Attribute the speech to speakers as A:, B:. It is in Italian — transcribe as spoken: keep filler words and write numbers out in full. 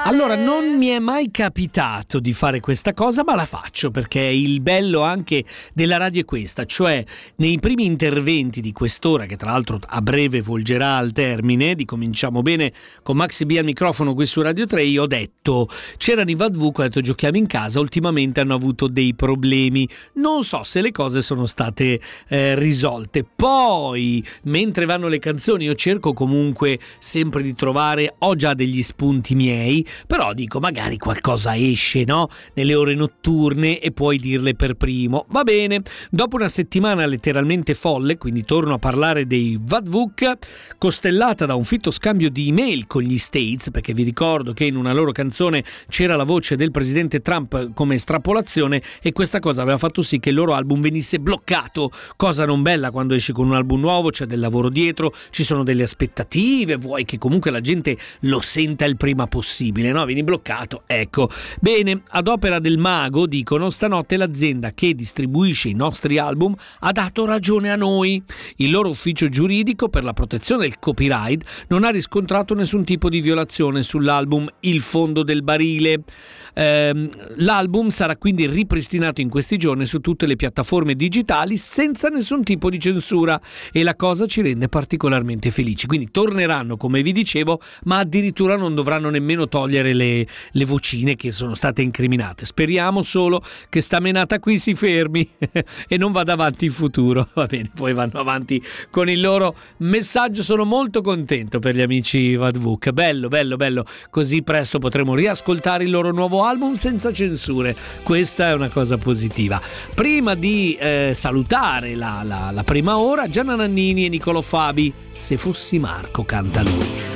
A: Allora, non mi è mai capitato di fare questa cosa, ma la faccio perché il bello anche della radio è questa, cioè nei primi interventi di quest'ora, che tra l'altro a breve volgerà al termine, di Cominciamo Bene con Maxi B al microfono qui su Radio tre, io ho detto, c'erano i Vadvuk, ho detto giochiamo in casa, ultimamente hanno avuto dei problemi, non so se le cose sono state eh, risolte. Poi, mentre vanno le canzoni, io cerco comunque sempre di trovare, ho già degli spunti miei, però dico magari qualcosa esce, no? Nelle ore notturne e puoi dirle per primo. Va bene, dopo una settimana letteralmente folle, quindi torno a parlare dei Vadvuk, costellata da un fitto scambio di email con gli States, perché vi ricordo che in una loro canzone c'era la voce del presidente Trump come estrapolazione e questa cosa aveva fatto sì che il loro album venisse bloccato, cosa non bella quando esci con un album nuovo, c'è del lavoro dietro, ci sono delle aspettative, vuoi che comunque la gente lo senta il prima possibile, no? Vieni bloccato, ecco. Bene, ad opera del mago, dicono, stanotte l'azienda che distribuisce i nostri album ha dato ragione a noi. Il loro ufficio giuridico per la protezione del copyright non ha riscontrato nessun tipo di violazione sull'album Il fondo del barile. Ehm, l'album sarà quindi ripristinato in questi giorni su tutte le piattaforme digitali senza nessun tipo di censura e la cosa ci rende particolarmente felici. Quindi torneranno, come vi dicevo, ma addirittura non dovranno nemmeno togliere le, le vocine che sono state incriminate. Speriamo solo che sta menata qui si fermi e non vada avanti in futuro. Va bene, poi vanno avanti con il loro messaggio. Sono molto contento per gli amici Vadvuk, bello bello bello, così presto potremo riascoltare il loro nuovo album senza censure, questa è una cosa positiva. Prima di eh, salutare la, la, la prima ora, Gianna Nannini e Niccolò Fabi, Se fossi Marco canta lui.